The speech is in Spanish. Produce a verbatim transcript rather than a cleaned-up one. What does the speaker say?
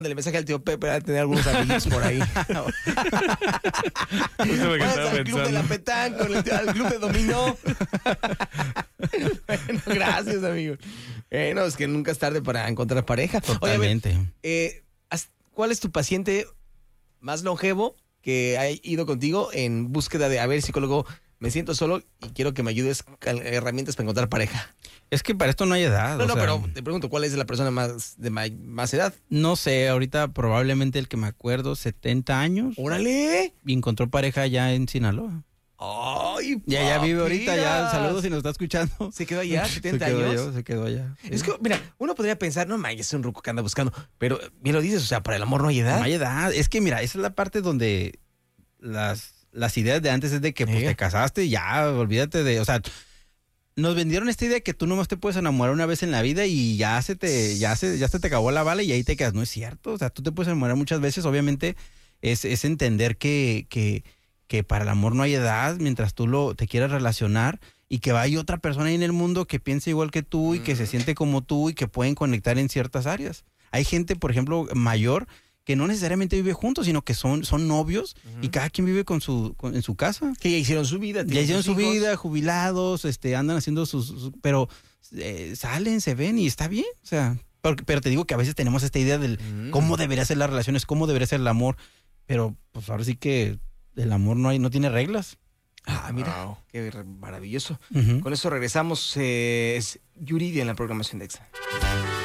el mensaje al tío Pepe, a tener algunos amigos por ahí. Justo lo que Vamos estaba al club de la pensando. petanca, con el tío- al club de dominó. Bueno, gracias, amigo. Bueno, es que nunca es tarde para encontrar pareja. Oye, a ver, Totalmente. eh, haz- ¿cuál es tu paciente más longevo que ha ido contigo en búsqueda de, a ver, psicólogo, me siento solo y quiero que me ayudes con herramientas para encontrar pareja? Es que para esto no hay edad. No, o no, sea, pero te pregunto, ¿cuál es la persona más de ma- más edad? no sé, ahorita probablemente el que me acuerdo, setenta años, ¡Órale! y encontró pareja ya en Sinaloa. ¡Ay, Ya, ya vive ahorita, ya. papiras! Saludos si nos está escuchando. ¿Se quedó allá, setenta se quedó años? allá, se quedó allá. Es que, mira, uno podría pensar, no, man, es un ruco que anda buscando, pero bien lo dices, o sea, para el amor no hay edad. No hay edad. Es que mira, esa es la parte donde las, las ideas de antes es de que pues, Sí. te casaste, ya, olvídate de, o sea, nos vendieron esta idea que tú nomás te puedes enamorar una vez en la vida y ya se te, ya se, ya se te acabó la bala y ahí te quedas. No es cierto. O sea, tú te puedes enamorar muchas veces. Obviamente, es, es entender que, que, que para el amor no hay edad mientras tú lo, te quieras relacionar y que hay otra persona ahí en el mundo que piensa igual que tú y que se siente como tú y que pueden conectar en ciertas áreas. Hay gente, por ejemplo, mayor que no necesariamente vive juntos, sino que son, son novios y cada quien vive con su, con- en su casa. Que ya hicieron su vida. Ya tienen hicieron sus su hijos. vida, jubilados, este, andan haciendo sus, sus- pero eh, salen, se ven y está bien, o sea, porque- pero te digo que a veces tenemos esta idea del Mm. cómo debería ser las relaciones, cómo debería ser el amor, pero pues ahora sí que el amor no hay, no tiene reglas. Ah, mira, qué re- maravilloso. Ujú. Con eso regresamos. Eh, es Yuridia en la programación de Exa.